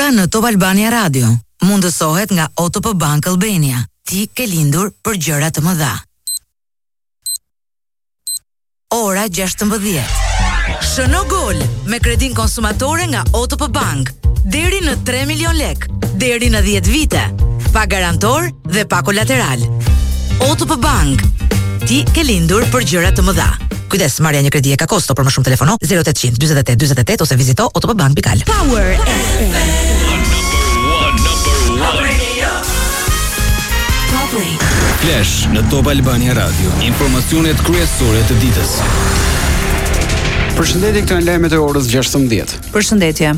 Ora në Top Albania Radio mundësohet nga OTP Bank Albania. Ti ke lindur për gjëra të mëdha. Ora 16. Shëno gol me kredin konsumatore nga OTP Bank. Deri në 3 milion lek, deri në 10 vite. Pa garantor dhe pa kolateral. OTP Bank. Ti ke lindur për gjëra të mëdha. Kujdes, marrja një kredi e ka kosto, për më shumë telefono 0800 48 48 ose vizito otpbank.al. Power FM. Flash në Top Albania Radio. Informacionet kryesore të ditës. Përshëndetje, këto janë lajmet e orës 16. Përshëndetje.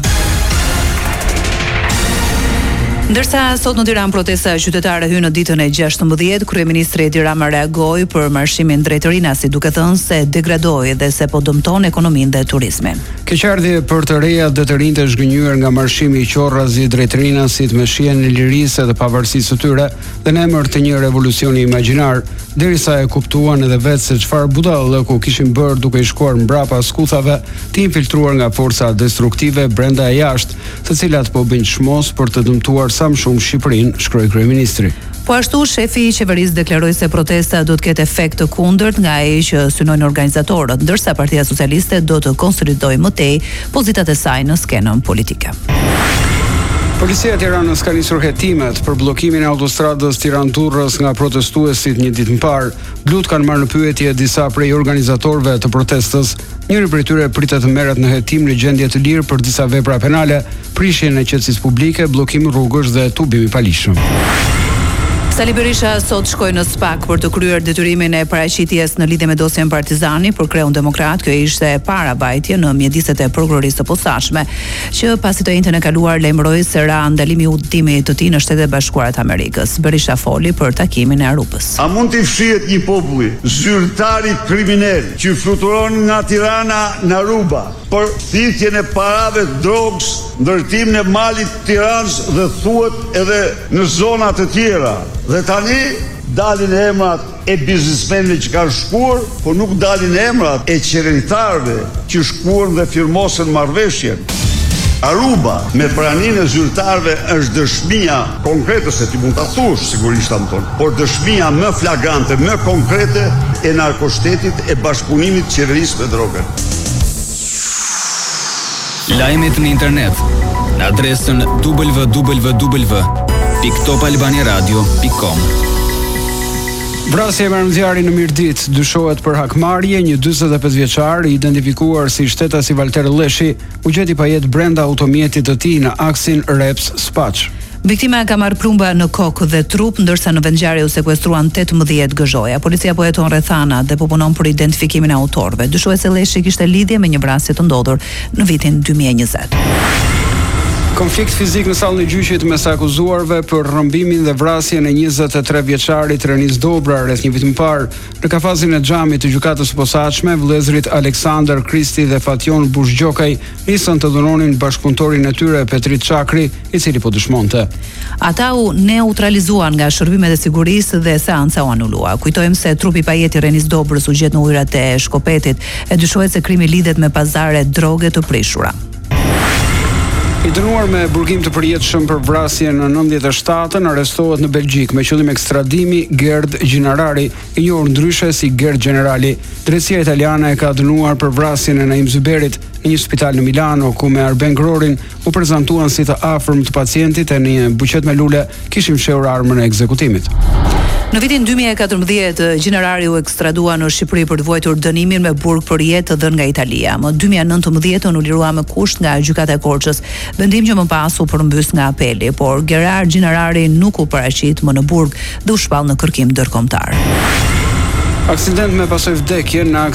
Ndërsa sot në Tiranë protesta qytetare hyn në ditën e 16, kryeministri Edi Rama reagoi për marshimin drejt Rinasi, duke thënë se degradoi dhe se po dëmton ekonominë dhe turizmin. Keqardhje për të rejat dhe të rinjtë është gënjur nga marshimi i Qorrazi drejt Rinasit me shihen e lirisë dhe pavarësisë së tyre dhe në emër të një revolucioni imagjinar, derisa e kuptuan edhe vetë se çfarë budallëku kishin bërë duke i shkuar mbrapa skuthave të infiltruar nga forca destruktive brenda e jashtë, të cilat po bëjnë çmos për të dëmtuar sa më shumë Shqipërinë, shkroi kryeministri. Po ashtu, shefi i qeverisë deklaroi se protesta do të ketë efekt të kundërt nga ai që synojnë organizatorët, ndërsa Partia Socialiste do të konsolidojë më tej pozitat e saj në skenën politike. Policia e Tiranës ka nisur hetimet për bllokimin e autostradës Tiranë-Durrës nga protestuesit një ditë më parë. Blut kanë marrë në pyetje disa prej organizatorëve të protestës. Njëri prej tyre pritet të merret në hetim në gjendje të lirë për disa vepra penale, prishjen e qetësisë publike, bllokim rrugësh dhe tubim i paligjshëm. Sali Berisha sot shkoi në SPAK për të kryer detyrimin e paraqitjes në lidhje me dosjen Partizani për Kreun Demokrat. Kjo ishte e para vajtje në mjediset e prokurorisë së posaçme, që pasi të njëjtën e kaluar lajmëroi se ra ndalimi i udhëtimit të tij në Shtetet Bashkuara të Amerikës. Berisha foli për takimin e Arupës. A mund të fshihet një populli zyrtari kriminal që fluturon nga Tirana në Aruba për thithjen e parave drogës, ndërtimin e malit të Tiranës dhe thuhet edhe në zona të tjera. Dhe tani dalin emrat e biznesmenëve që kanë shkuar, por nuk dalin emrat e qeveristarëve që shkuan dhe firmosën marrëveshjen. Aruba me praninë e zyrtarëve është dëshmia konkrete, se ti mund ta thuash sigurisht tamton, por dëshmia më flagrante, më konkrete e narkoshtetit e bashkëpunimit të qeverisë me drogën. Lajmet në internet në adresën www.topalbaniaradio.com. Vrasja e marrëngjarrit në Mirdit dyshohet për hakmarrje. Një 45 vjeçar i identifikuar si shtetasi Valter Lleshi u gjeti pa jetë brenda automjetit të tij në aksin Reps-Spaç. Viktima ka marrë plumba në kokë dhe trup, ndërsa në vendngjarje u sekuestruan 18 gëzhoja. Policia po heton rrethanat dhe po punon për identifikimin e autorëve. Dyshohet se Lleshi kishte lidhje me një vrasje të ndodhur në vitin 2020. Konflikt fizik në sallën e gjyqit mes akuzuarve për rrëmbimin dhe vrasjen e 23 vjeçarit Renis Dobra rreth një vit më parë. Në kafazin e xhamit të gjykatës së posaçme, vëllezërit Aleksandar Kristi dhe Fatjon Bushgjokaj nisën të dhuronin bashkëpunëtorin e tyre Petrit Çakri, i cili po dëshmonte. Ata u neutralizuan nga shërbimet e sigurisë dhe seanca u anulua. Kujtojmë se trupi pa jetë i Renis Dobrës u gjet në ujërat e Shkopetit. E dyshohet se krimi lidhet me pazare droge të prishura. I dënuar me burgim të përjetshëm për vrasjen në 97-ën arrestohet në Belgjik me qëllim ekstradimi Gerd Gjinarari, i njohur ndryshe si Gerd Generali. Drejtësia italiane e ka dënuar për vrasjen e Naim Zyberit në një spital në Milano, ku me Arben Grorin u prezantuan si të afërm të pacientit e në një buqet me lule kishim fshehur armën e ekzekutimit. Në vitin 2014, Gjinarari u ekstradua në Shqipëri për të vuajtur dënimin me burg për jetë dhënë nga Italia. Më 2019 u lirua me kusht nga gjykata e Korçës, vendim që më pas u përmbys nga apeli, por Gerard Gjinarari nuk u paraqit më në burg dhe u shpall në kërkim ndërkombëtar. Aksident me pasojë vdekje në